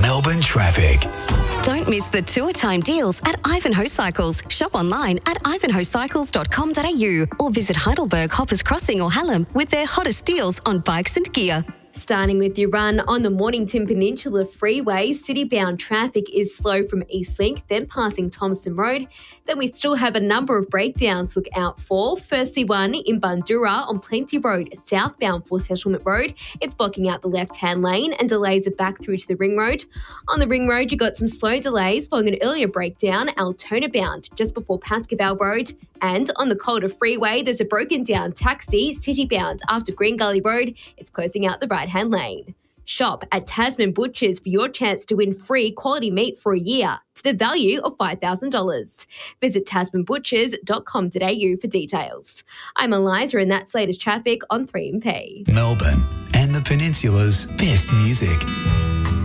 Melbourne traffic. Don't miss the tour time deals at Ivanhoe Cycles. Shop online at ivanhoecycles.com.au or visit Heidelberg, Hoppers Crossing or Hallam with their hottest deals on bikes and gear. Starting with your run on the Mornington Peninsula Freeway, city-bound traffic is slow from Eastlink, then passing Thompson Road. Then we still have a number of breakdowns look out for. Firstly, one in Bundoora on Plenty Road, southbound for Settlement Road. It's blocking out the left-hand lane and delays are back through to the Ring Road. On the Ring Road, you got some slow delays following an earlier breakdown, Altona bound, just before Pascoval Road. And on the Calder Freeway, there's a broken down taxi, city-bound after Green Gully Road. It's closing out the right-hand lane. Shop at Tasman Butchers for your chance to win free quality meat for a year to the value of $5,000. Visit tasmanbutchers.com.au for details. I'm Eliza and that's latest traffic on 3MP. Melbourne and the Peninsula's best music.